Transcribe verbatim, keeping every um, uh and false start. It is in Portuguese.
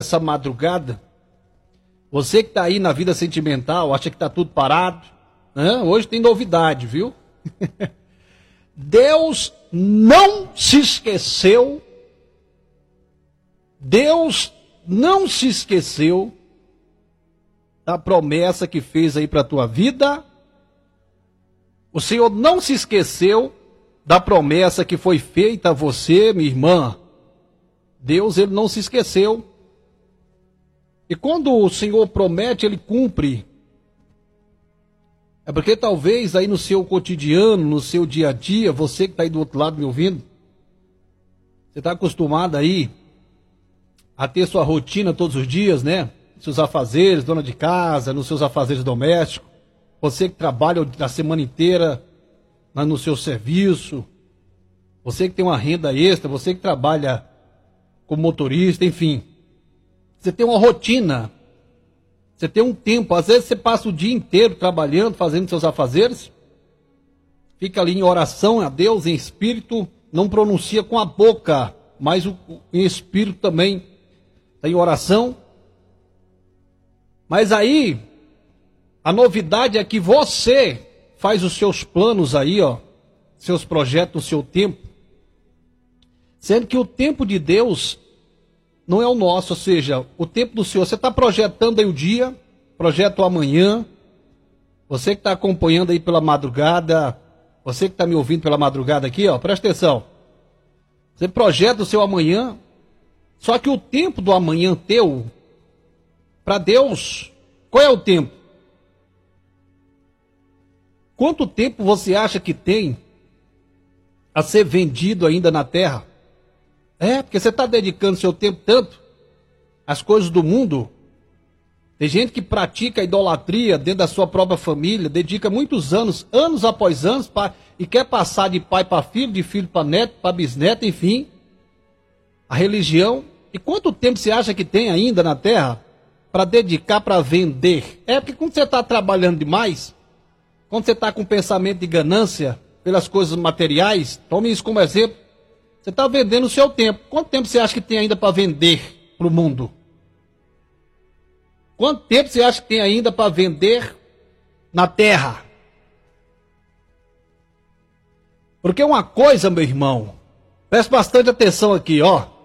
essa madrugada, você que está aí na vida sentimental, acha que está tudo parado, né? Hoje tem novidade, viu? Deus não se esqueceu, Deus não se esqueceu da promessa que fez aí para a tua vida. O Senhor não se esqueceu da promessa que foi feita a você, minha irmã. Deus, ele não se esqueceu. E quando o Senhor promete, ele cumpre. É porque talvez aí no seu cotidiano, no seu dia a dia, você que está aí do outro lado me ouvindo, você está acostumado aí a ter sua rotina todos os dias, né? Seus afazeres, dona de casa, nos seus afazeres domésticos. Você que trabalha a semana inteira no seu serviço. Você que tem uma renda extra, você que trabalha como motorista, enfim. Você tem uma rotina. Você tem um tempo. Às vezes você passa o dia inteiro trabalhando, fazendo seus afazeres. Fica ali em oração a Deus, em espírito. Não pronuncia com a boca, mas o, em espírito também está em oração. Mas aí, a novidade é que você faz os seus planos aí, ó. Seus projetos no seu tempo. Sendo que o tempo de Deus não é o nosso, ou seja, o tempo do Senhor. Você está projetando aí o dia, projeta o amanhã. Você que está acompanhando aí pela madrugada, você que está me ouvindo pela madrugada aqui, ó, presta atenção. Você projeta o seu amanhã, só que o tempo do amanhã teu, para Deus, qual é o tempo? Quanto tempo você acha que tem a ser vendido ainda na terra? É, porque você está dedicando seu tempo tanto às coisas do mundo. Tem gente que pratica a idolatria dentro da sua própria família, dedica muitos anos, anos após anos, pra, e quer passar de pai para filho, de filho para neto, para bisneto, enfim, a religião. E quanto tempo você acha que tem ainda na terra para dedicar para vender? É, porque quando você está trabalhando demais, quando você está com pensamento de ganância pelas coisas materiais, tome isso como exemplo. Você está vendendo o seu tempo. Quanto tempo você acha que tem ainda para vender para o mundo? Quanto tempo você acha que tem ainda para vender na terra? Porque uma coisa, meu irmão, preste bastante atenção aqui, ó.